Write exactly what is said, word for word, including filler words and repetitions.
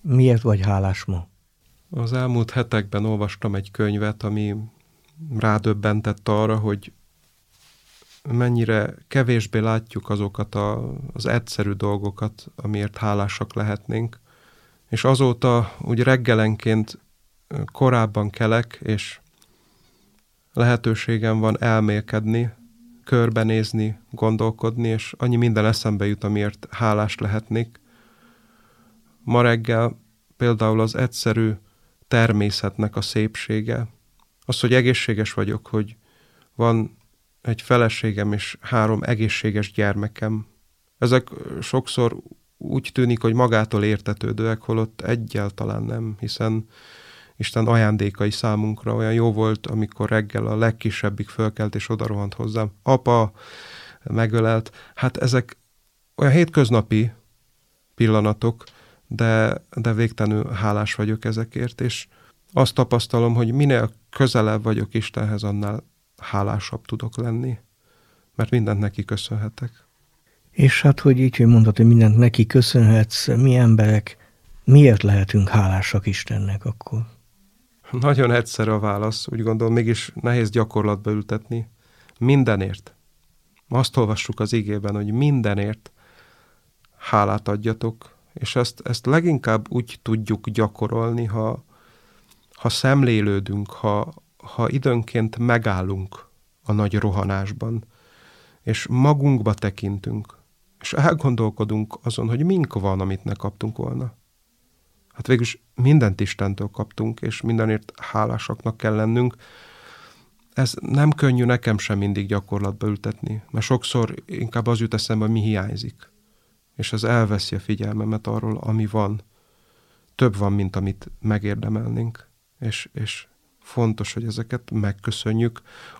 Miért vagy hálás ma? Az elmúlt hetekben olvastam egy könyvet, ami rádöbbentett arra, hogy mennyire kevésbé látjuk azokat a, az egyszerű dolgokat, amiért hálásak lehetnénk. És azóta úgy reggelenként korábban kelek, és lehetőségem van elmélkedni, körbenézni, gondolkodni, és annyi minden eszembe jut, amiért hálás lehetnék. Ma reggel például az egyszerű természetnek a szépsége, az, hogy egészséges vagyok, hogy van egy feleségem és három egészséges gyermekem. Ezek sokszor úgy tűnik, hogy magától értetődőek, holott egyáltalán nem, hiszen Isten ajándékai számunkra. Olyan jó volt, amikor reggel a legkisebbik fölkelt és odarohant hozzám. Apa, megölelt. Hát ezek olyan hétköznapi pillanatok, de, de végtelenül hálás vagyok ezekért, és azt tapasztalom, hogy minél közelebb vagyok Istenhez, annál hálásabb tudok lenni, mert mindent neki köszönhetek. És hát, hogy így, hogy mondod, hogy mindent neki köszönhetsz, mi emberek miért lehetünk hálásak Istennek akkor? Nagyon egyszerű a válasz, úgy gondolom, mégis nehéz gyakorlatba ültetni. Mindenért. Azt olvassuk az igében, hogy mindenért hálát adjatok, és ezt, ezt leginkább úgy tudjuk gyakorolni, ha, ha szemlélődünk, ha, ha időnként megállunk a nagy rohanásban, és magunkba tekintünk, és elgondolkodunk azon, hogy mink van, amit ne kaptunk volna. Hát végülis mindent Istentől kaptunk, és mindenért hálásaknak kell lennünk. Ez nem könnyű nekem sem mindig gyakorlatba ültetni, mert sokszor inkább az jut eszembe, hogy mi hiányzik. És ez elveszi a figyelmemet arról, ami van. Több van, mint amit megérdemelnénk. És, és fontos, hogy ezeket megköszönjük.